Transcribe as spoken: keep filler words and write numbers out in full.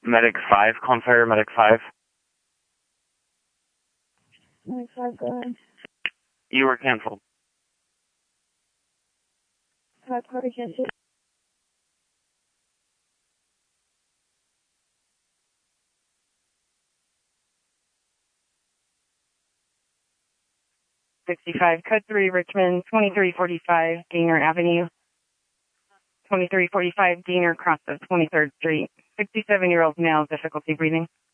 Medic five, call fire, Medic five. Medic five, go ahead. You were canceled. five, copy, canceled. sixty-five, code three, Richmond, twenty-three forty-five, Gainer Avenue. twenty-three forty-five, Gainer, cross of twenty-third Street. sixty-seven-year-old male, difficulty breathing.